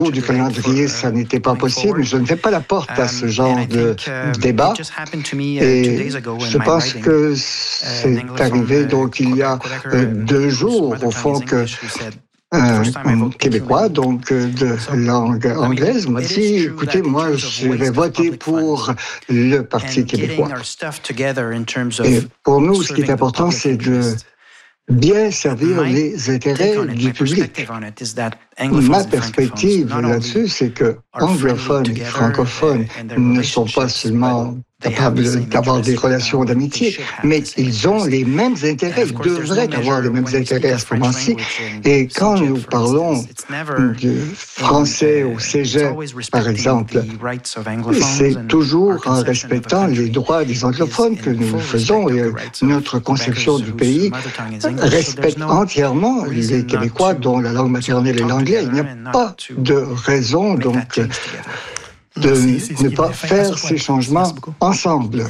du calendrier, ça n'était pas possible. Je ne fais pas la porte à ce genre de débat. Et je pense que c'est arrivé donc il y a 2 jours, au fond, que un Québécois, donc de langue anglaise, m'a dit, écoutez, moi, je vais voter pour le Parti québécois. Et pour nous, ce qui est important, c'est de bien servir les intérêts du public. Ma perspective là-dessus, c'est que anglophones et francophones ne sont pas seulement capables d'avoir des relations d'amitié, mais ils ont les mêmes intérêts, ils devraient avoir les mêmes intérêts à ce moment-ci. Et quand nous parlons du français au cégep, par exemple, c'est toujours en respectant les droits des anglophones que nous le faisons, et notre conception du pays respecte entièrement les Québécois dont la langue maternelle est l'anglais. Il n'y a pas de raison, donc, de ne pas faire ces changements ensemble.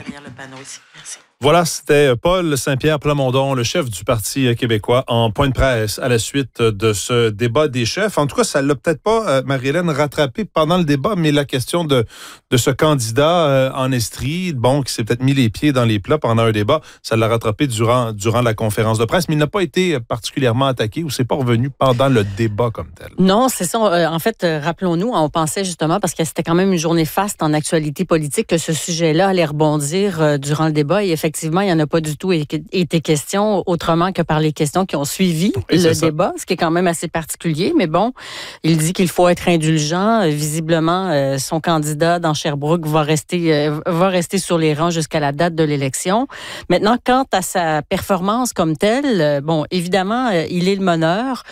Voilà, c'était Paul Saint-Pierre Plamondon, le chef du Parti québécois, en point de presse à la suite de ce débat des chefs. En tout cas, ça ne l'a peut-être pas, Marie-Hélène, rattrapé pendant le débat, mais la question de ce candidat en Estrie, bon, qui s'est peut-être mis les pieds dans les plats pendant un débat, ça l'a rattrapé durant la conférence de presse, mais il n'a pas été particulièrement attaqué ou c'est pas revenu pendant le débat comme tel. Non, c'est ça. En fait, rappelons-nous, on pensait justement, parce que c'était quand même une journée faste en actualité politique, que ce sujet-là allait rebondir durant le débat, et effectivement, il n'y en a pas du tout été question autrement que par les questions qui ont suivi le débat, ce qui est quand même assez particulier. Mais bon, il dit qu'il faut être indulgent. Visiblement, son candidat dans Sherbrooke va rester sur les rangs jusqu'à la date de l'élection. Maintenant, quant à sa performance comme telle, bon, évidemment, il est le meneur.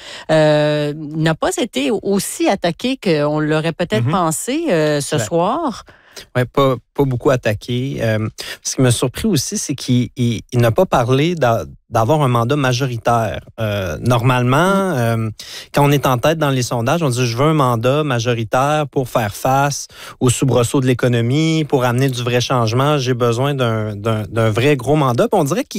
N'a pas été aussi attaqué qu'on l'aurait peut-être pensé ce soir. Oui, pas beaucoup attaqué. Ce qui m'a surpris aussi, c'est qu'il n'a pas parlé d'avoir un mandat majoritaire. Normalement, quand on est en tête dans les sondages, on dit « je veux un mandat majoritaire pour faire face aux soubresauts de l'économie, pour amener du vrai changement, j'ai besoin d'un vrai gros mandat ». Puis on dirait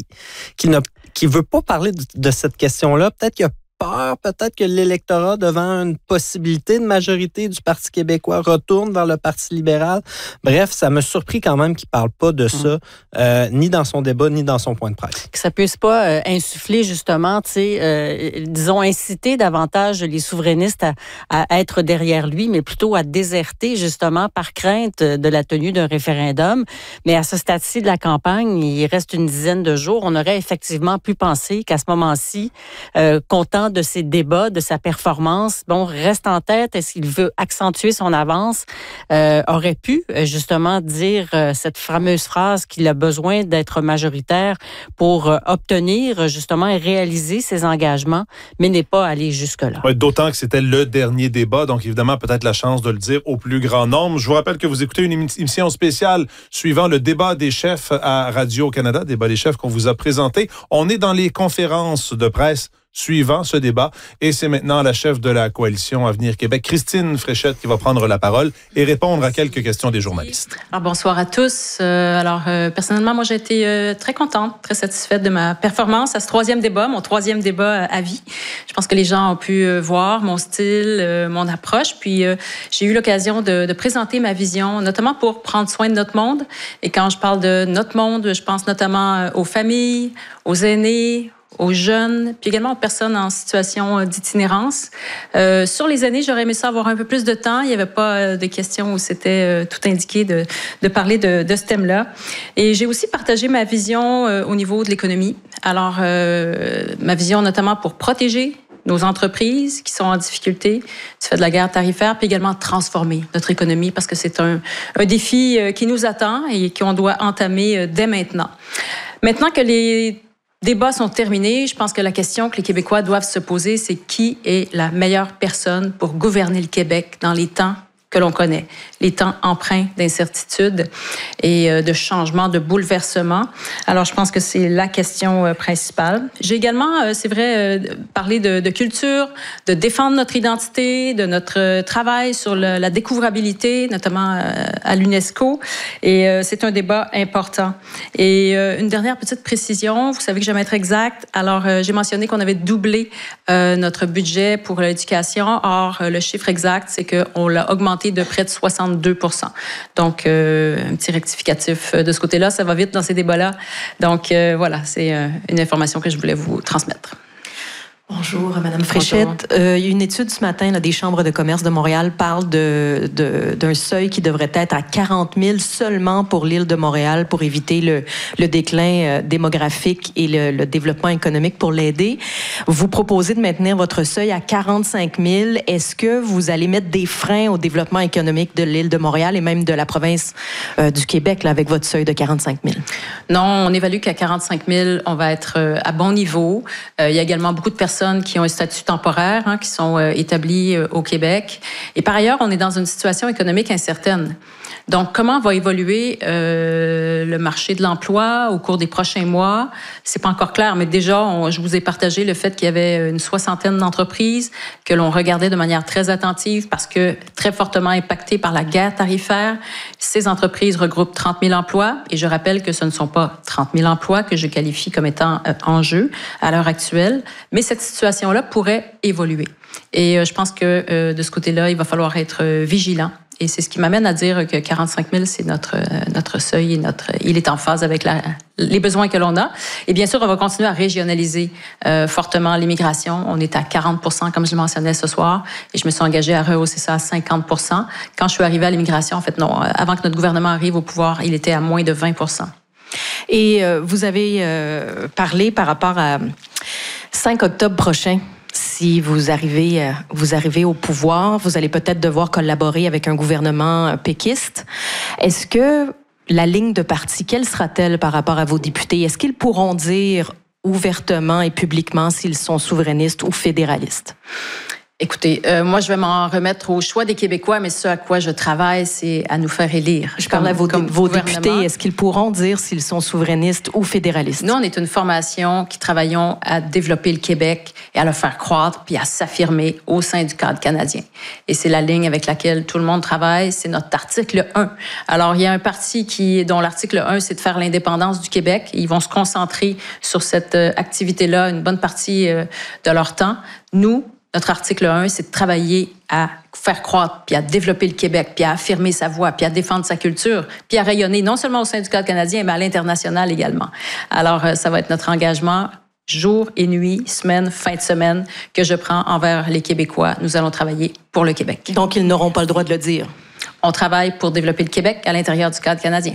qu'il veut pas parler de cette question-là. Peut-être qu'il a peur, peut-être que l'électorat, devant une possibilité de majorité du Parti québécois, retourne vers le Parti libéral. Bref, ça m'a surpris quand même qu'il ne parle pas de ça, ni dans son débat, ni dans son point de presse. Que ça ne puisse pas insuffler, justement, disons, inciter davantage les souverainistes à être derrière lui, mais plutôt à déserter, justement, par crainte de la tenue d'un référendum. Mais à ce stade-ci de la campagne, il reste une dizaine de jours. On aurait effectivement pu penser qu'à ce moment-ci, content de ses débats, de sa performance, bon, reste en tête. Est-ce qu'il veut accentuer son avance? Aurait pu, justement, dire cette fameuse phrase qu'il a besoin d'être majoritaire pour obtenir, justement, et réaliser ses engagements, mais n'est pas allé jusque-là. Ouais, d'autant que c'était le dernier débat, donc évidemment, peut-être la chance de le dire au plus grand nombre. Je vous rappelle que vous écoutez une émission spéciale suivant le débat des chefs à Radio-Canada, débat des chefs qu'on vous a présenté. On est dans les conférences de presse suivant ce débat. Et c'est maintenant la chef de la coalition Avenir Québec, Christine Fréchette, qui va prendre la parole et répondre à quelques questions des journalistes. Alors, bonsoir à tous. Personnellement, moi, j'ai été très contente, très satisfaite de ma performance à ce mon troisième débat à vie. Je pense que les gens ont pu voir mon style, mon approche. Puis, j'ai eu l'occasion de présenter ma vision, notamment pour prendre soin de notre monde. Et quand je parle de notre monde, je pense notamment aux familles, aux aînés, aux jeunes, puis également aux personnes en situation d'itinérance. Sur les aînés, j'aurais aimé ça avoir un peu plus de temps. Il n'y avait pas de questions où c'était tout indiqué de parler de ce thème-là. Et j'ai aussi partagé ma vision au niveau de l'économie. Alors, ma vision notamment pour protéger nos entreprises qui sont en difficulté du fait de la guerre tarifaire, puis également transformer notre économie parce que c'est un défi qui nous attend et qu'on doit entamer dès maintenant. Maintenant que les débats sont terminés, je pense que la question que les Québécois doivent se poser, c'est qui est la meilleure personne pour gouverner le Québec dans les temps que l'on connaît, les temps empreints d'incertitude et de changement, de bouleversement. Alors, je pense que c'est la question principale. J'ai également, c'est vrai, parlé de culture, de défendre notre identité, de notre travail sur la découvrabilité, notamment à l'UNESCO. Et c'est un débat important. Et une dernière petite précision, vous savez que j'aime être exact. Alors, j'ai mentionné qu'on avait doublé notre budget pour l'éducation. Or, le chiffre exact, c'est qu'on l'a augmenté de près de 62 %. Donc, un petit rectificatif de ce côté-là. Ça va vite dans ces débats-là. Donc, voilà, c'est une information que je voulais vous transmettre. Bonjour, Madame Fréchette. Une étude ce matin là, des chambres de commerce de Montréal parle d'un seuil qui devrait être à 40 000 seulement pour l'île de Montréal pour éviter le déclin démographique et le développement économique pour l'aider. Vous proposez de maintenir votre seuil à 45 000. Est-ce que vous allez mettre des freins au développement économique de l'île de Montréal et même de la province du Québec là, avec votre seuil de 45 000? Non, on évalue qu'à 45 000, on va être à bon niveau. Il y a également beaucoup de personnes qui ont un statut temporaire, qui sont établis au Québec. Et par ailleurs, on est dans une situation économique incertaine. Donc, comment va évoluer le marché de l'emploi au cours des prochains mois? C'est pas encore clair, mais déjà, je vous ai partagé le fait qu'il y avait une 60aine d'entreprises que l'on regardait de manière très attentive parce que très fortement impactées par la guerre tarifaire. Ces entreprises regroupent 30 000 emplois et je rappelle que ce ne sont pas 30 000 emplois que je qualifie comme étant en jeu à l'heure actuelle, mais cette situation-là pourrait évoluer. Et je pense que de ce côté-là, il va falloir être vigilant. Et c'est ce qui m'amène à dire que 45 000, c'est notre seuil et il est en phase avec les besoins que l'on a. Et bien sûr, on va continuer à régionaliser fortement l'immigration. On est à 40 % comme je le mentionnais ce soir. Et je me suis engagée à rehausser ça à 50 %. Quand je suis arrivée à l'immigration, en fait, non, avant que notre gouvernement arrive au pouvoir, il était à moins de 20 %. Et vous avez parlé par rapport à 5 octobre prochain. Si vous arrivez au pouvoir, vous allez peut-être devoir collaborer avec un gouvernement péquiste. Est-ce que la ligne de parti, quelle sera-t-elle par rapport à vos députés? Est-ce qu'ils pourront dire ouvertement et publiquement s'ils sont souverainistes ou fédéralistes? Écoutez, moi, je vais m'en remettre au choix des Québécois, mais ce à quoi je travaille, c'est à nous faire élire. Je parle à vos députés. Est-ce qu'ils pourront dire s'ils sont souverainistes ou fédéralistes? Nous, on est une formation qui travaillons à développer le Québec et à le faire croître puis à s'affirmer au sein du cadre canadien. Et c'est la ligne avec laquelle tout le monde travaille. C'est notre article 1. Alors, il y a un parti dont l'article 1, c'est de faire l'indépendance du Québec. Ils vont se concentrer sur cette activité-là une bonne partie de leur temps. Nous, notre article 1, c'est de travailler à faire croître, puis à développer le Québec, puis à affirmer sa voix, puis à défendre sa culture, puis à rayonner non seulement au sein du cadre canadien, mais à l'international également. Alors, ça va être notre engagement jour et nuit, semaine, fin de semaine, que je prends envers les Québécois. Nous allons travailler pour le Québec. Donc, ils n'auront pas le droit de le dire? On travaille pour développer le Québec à l'intérieur du cadre canadien.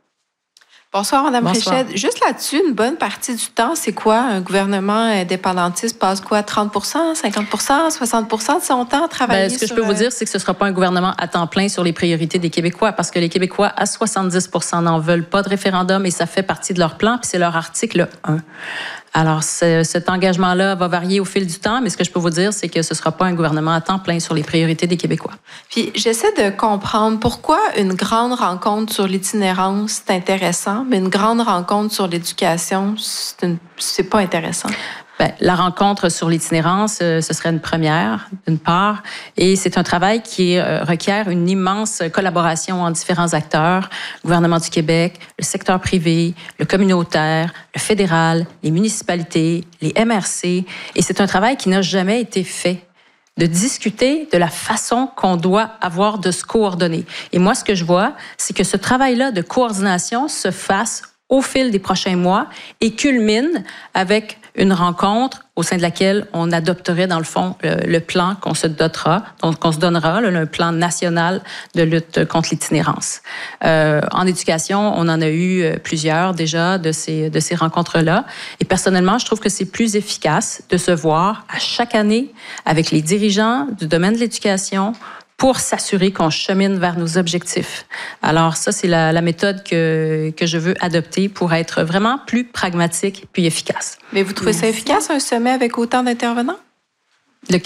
Bonsoir, Mme Fréchette. Juste là-dessus, une bonne partie du temps, c'est quoi? Un gouvernement indépendantiste passe quoi? 30 %, 50 %, 60 % de son temps à travailler ce que je peux vous dire, c'est que ce ne sera pas un gouvernement à temps plein sur les priorités des Québécois, parce que les Québécois, à 70 % n'en veulent pas de référendum et ça fait partie de leur plan, puis c'est leur article 1. Alors, cet engagement-là va varier au fil du temps, mais ce que je peux vous dire, c'est que ce ne sera pas un gouvernement à temps plein sur les priorités des Québécois. Puis, j'essaie de comprendre pourquoi une grande rencontre sur l'itinérance, c'est intéressant, mais une grande rencontre sur l'éducation, c'est pas intéressant. Bien, la rencontre sur l'itinérance, ce serait une première, d'une part, et c'est un travail qui requiert une immense collaboration entre différents acteurs, le gouvernement du Québec, le secteur privé, le communautaire, le fédéral, les municipalités, les MRC, et c'est un travail qui n'a jamais été fait, de discuter de la façon qu'on doit avoir de se coordonner. Et moi, ce que je vois, c'est que ce travail-là de coordination se fasse au fil des prochains mois et culmine avec une rencontre au sein de laquelle on adopterait, dans le fond, le plan qu'on se dotera, donc qu'on se donnera, le plan national de lutte contre l'itinérance. En éducation, on en a eu plusieurs déjà de ces rencontres-là. Et personnellement, je trouve que c'est plus efficace de se voir à chaque année avec les dirigeants du domaine de l'éducation pour s'assurer qu'on chemine vers nos objectifs. Alors ça, c'est la méthode que je veux adopter pour être vraiment plus pragmatique puis efficace. Mais vous trouvez ça efficace, un sommet avec autant d'intervenants? Lequel?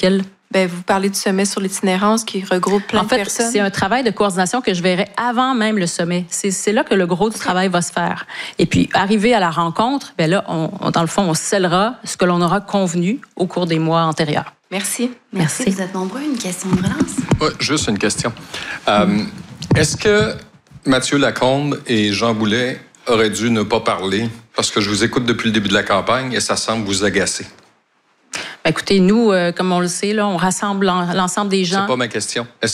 vous parlez du sommet sur l'itinérance qui regroupe plein de personnes. C'est un travail de coordination que je verrai avant même le sommet. C'est là que le gros du travail va se faire. Et puis, arrivé à la rencontre, là, dans le fond, on scellera ce que l'on aura convenu au cours des mois antérieurs. Merci. Merci. Vous êtes nombreux. Une question de relance? Oui, juste une question. Est-ce que Mathieu Lacombe et Jean Boulet auraient dû ne pas parler? Parce que je vous écoute depuis le début de la campagne et ça semble vous agacer. Écoutez, nous, comme on le sait, là, on rassemble l'ensemble des gens. C'est pas ma question. Est-ce